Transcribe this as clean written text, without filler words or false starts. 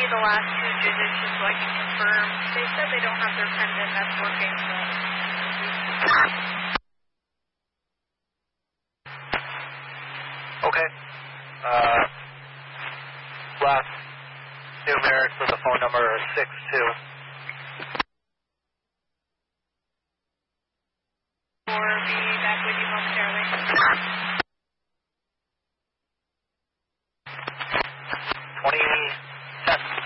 the last two digits just so I can confirm. They said they don't have their pendant that's working, but... Okay. Last numeric for the phone number is 62. Or be back with you momentarily.